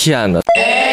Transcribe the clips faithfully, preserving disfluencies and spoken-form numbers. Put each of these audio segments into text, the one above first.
骗的。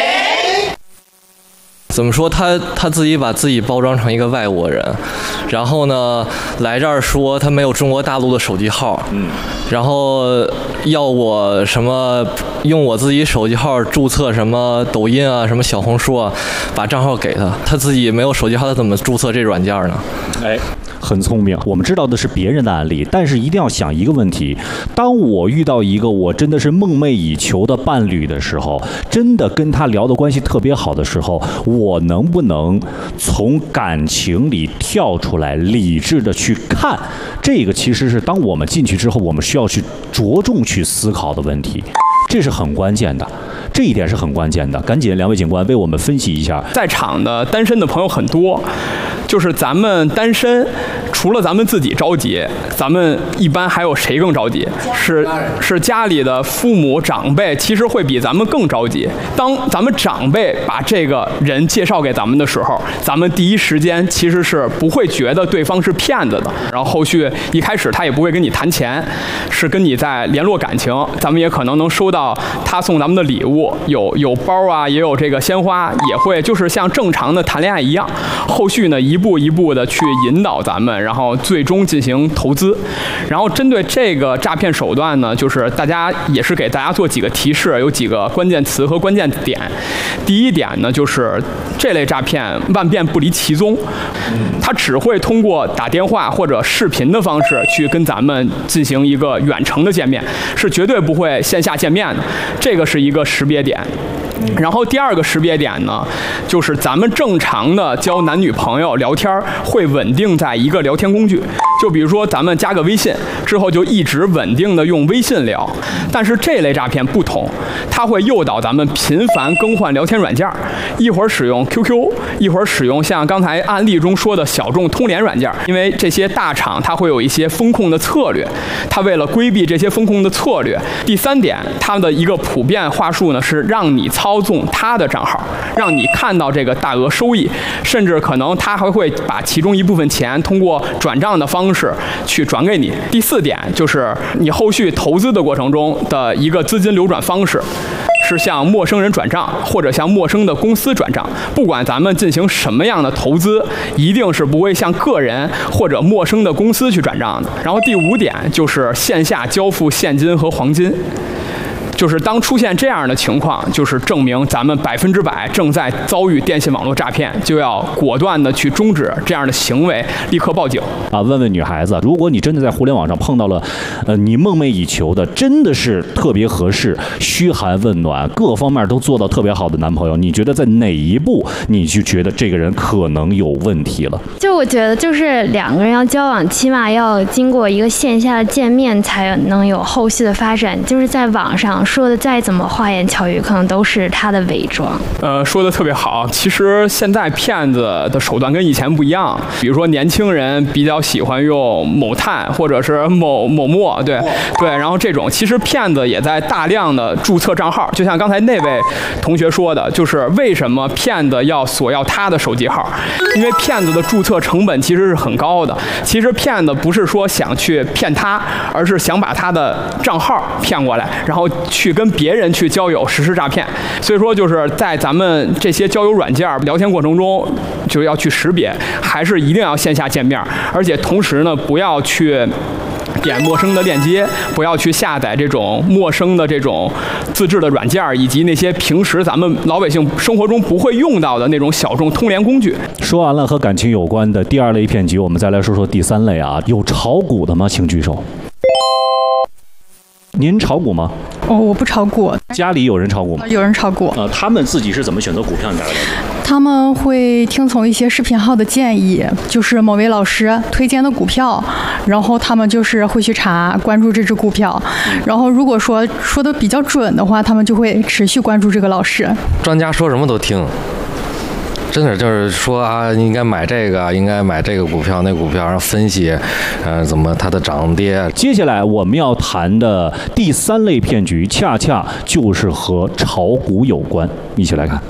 怎么说他他自己把自己包装成一个外国人，然后呢来这儿说他没有中国大陆的手机号，嗯，然后要我什么用我自己手机号注册什么抖音啊什么小红书啊，把账号给他，他自己没有手机号，他怎么注册这软件呢？ 哎。很聪明，我们知道的是别人的案例，但是一定要想一个问题：当我遇到一个我真的是梦寐以求的伴侣的时候，真的跟他聊的关系特别好的时候，我能不能从感情里跳出来，理智的去看？这个其实是当我们进去之后，我们需要去着重去思考的问题，这是很关键的。这一点是很关键的，赶紧两位警官为我们分析一下。 在场的单身的朋友很多，就是咱们单身，除了咱们自己着急，咱们一般还有谁更着急？是是家里的父母长辈，其实会比咱们更着急。当咱们长辈把这个人介绍给咱们的时候，咱们第一时间其实是不会觉得对方是骗子的，然后后续一开始他也不会跟你谈钱，是跟你在联络感情。咱们也可能能收到他送咱们的礼物。有有包啊，也有这个鲜花，也会就是像正常的谈恋爱一样，后续呢一步一步的去引导咱们，然后最终进行投资。然后针对这个诈骗手段呢，就是大家也是给大家做几个提示，有几个关键词和关键点。第一点呢，就是这类诈骗万变不离其宗，它只会通过打电话或者视频的方式去跟咱们进行一个远程的见面，是绝对不会线下见面的。这个是一个识别点。然后第二个识别点呢，就是咱们正常的交男女朋友聊天会稳定在一个聊天工具，就比如说咱们加个微信之后就一直稳定的用微信聊。但是这类诈骗不同，它会诱导咱们频繁更换聊天软件，一会儿使用 Q Q， 一会儿使用像刚才案例中说的小众通联软件。因为这些大厂它会有一些风控的策略，它为了规避这些风控的策略，第三点，它的一个普遍话术呢是让你操操纵他的账号，让你看到这个大额收益，甚至可能他还会把其中一部分钱通过转账的方式去转给你。第四点就是你后续投资的过程中的一个资金流转方式，是向陌生人转账或者向陌生的公司转账。不管咱们进行什么样的投资，一定是不会向个人或者陌生的公司去转账的。然后第五点就是线下交付现金和黄金。就是当出现这样的情况，就是证明咱们百分之百正在遭遇电信网络诈骗，就要果断的去终止这样的行为，立刻报警。 啊，问问女孩子，如果你真的在互联网上碰到了，呃，你梦寐以求的，真的是特别合适、嘘寒问暖、各方面都做到特别好的男朋友，你觉得在哪一步你就觉得这个人可能有问题了？ 就我觉得，就是两个人要交往，起码要经过一个线下的见面，才能有后续的发展。就是在网上说的再怎么花言巧语，可能都是他的伪装。 呃，说的特别好。其实现在骗子的手段跟以前不一样，比如说年轻人比较喜欢用某探或者是某某陌，对对，然后这种其实骗子也在大量的注册账号，就像刚才那位同学说的，就是为什么骗子要索要他的手机号？因为骗子的注册成本其实是很高的。其实骗子不是说想去骗他，而是想把他的账号骗过来，然后去跟别人去交友实施诈骗。所以说就是在咱们这些交友软件聊天过程中，就要去识别，还是一定要线下见面，而且同时呢，不要去点陌生的链接，不要去下载这种陌生的这种自制的软件，以及那些平时咱们老百姓生活中不会用到的那种小众通联工具。 说完了和感情有关的第二类骗局，我们再来说说第三类啊，有炒股的吗？请举手。您炒股吗？ 哦，我不炒股。 家里有人炒股吗？ 有人炒股。 呃，他们自己是怎么选择股票？你大概了解？ 他们会听从一些视频号的建议，就是某位老师推荐的股票，然后他们就是会去查关注这只股票，然后如果说说的比较准的话，他们就会持续关注这个老师。 专家说什么都听。真的就是说啊，应该买这个，应该买这个股票，那股票，然后分析，呃，怎么它的涨跌。 接下来我们要谈的第三类骗局，恰恰就是和炒股有关，一起来看。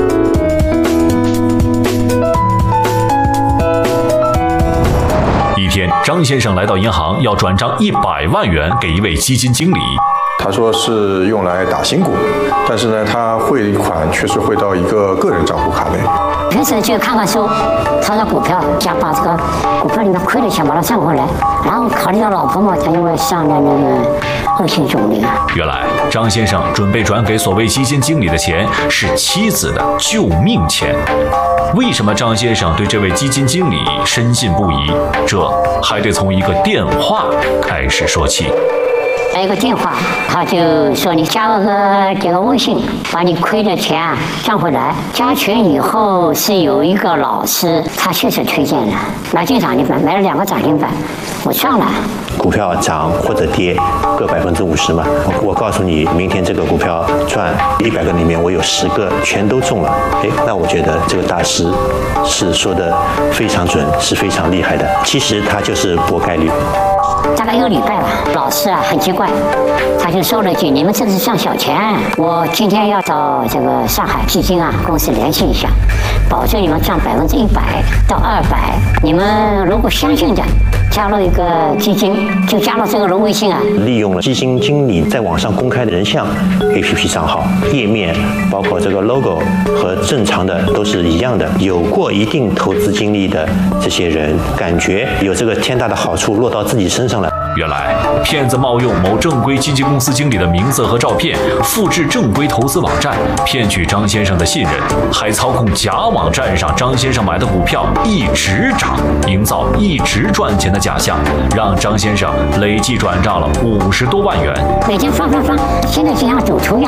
一天，张先生来到银行要转账一百万元给一位基金经理。 他说是用来打新股，但是呢，他汇款却是汇到一个个人账户卡内。 平时就看看书，炒炒股票，想把这个股票里面亏的钱把它赚回来。然后考虑到老婆嘛，他因为上了那个恶性肿瘤。 原来张先生准备转给所谓基金经理的钱是妻子的救命钱。为什么张先生对这位基金经理深信不疑？这还得从一个电话开始说起。 来一个电话，他就说你加了个这个微信，把你亏的钱啊赚回来。加群以后是有一个老师，他确实推荐了，买进涨停板，买了两个涨停板，我赚了。 股票涨或者跌各百分之五十嘛，我告诉你，明天这个股票赚一百个里面，我有十个全都中了。哎，那我觉得这个大师是说的非常准，是非常厉害的。其实他就是博概率。 大概一个礼拜吧，老师啊很奇怪，他就说了一句：“你们这是赚小钱，我今天要到这个上海基金啊公司联系一下，保证你们赚百分之一百到二百。你们如果相信的，加入一个基金，就加入这个微信啊。” 利用了基金经理在网上公开的人像 A P P 账号页面，包括这个 logo 和正常的都是一样的。有过一定投资经历的这些人，感觉有这个天大的好处落到自己身上了。 原来骗子冒用某正规基金公司经理的名字和照片，复制正规投资网站，骗取张先生的信任，还操控假网站上张先生买的股票一直涨，营造一直赚钱的假象，让张先生累计转账了五十多万元。 每天发发发，现在就像赌徒一样，